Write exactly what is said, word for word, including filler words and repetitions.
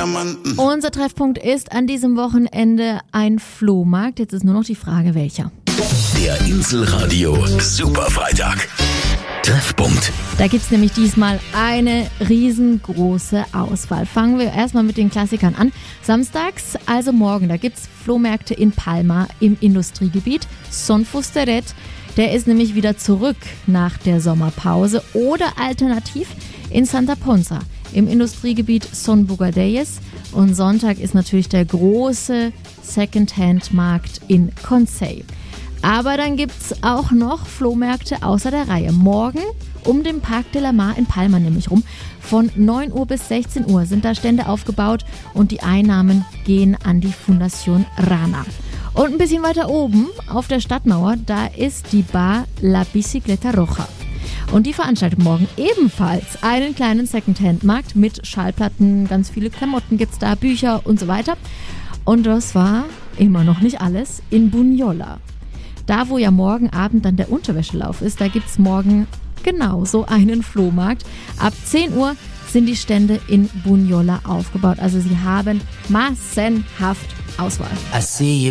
Diamanten. Unser Treffpunkt ist an diesem Wochenende ein Flohmarkt. Jetzt ist nur noch die Frage, welcher. Der Inselradio Superfreitag. Treffpunkt. Da gibt es nämlich diesmal eine riesengroße Auswahl. Fangen wir erstmal mit den Klassikern an. Samstags, also morgen, da gibt es Flohmärkte in Palma im Industriegebiet. Son Fusteret, der ist nämlich wieder zurück nach der Sommerpause. Oder alternativ in Santa Ponsa im Industriegebiet Son Bugadeyes. Und Sonntag ist natürlich der große Secondhand-Markt in Consell. Aber dann gibt es auch noch Flohmärkte außer der Reihe. Morgen um den Parc de la Mar in Palma nämlich rum. Von neun Uhr bis sechzehn Uhr sind da Stände aufgebaut und die Einnahmen gehen an die Fundación Rana. Und ein bisschen weiter oben auf der Stadtmauer, da ist die Bar La Bicicleta Roja. Und die veranstaltet morgen ebenfalls einen kleinen Secondhand-Markt mit Schallplatten, ganz viele Klamotten gibt's da, Bücher und so weiter. Und das war immer noch nicht alles in Bunyola. Da, wo ja morgen Abend dann der Unterwäschelauf ist, da gibt es morgen genau so einen Flohmarkt. Ab zehn Uhr sind die Stände in Bunyola aufgebaut. Also sie haben massenhaft Auswahl. I see you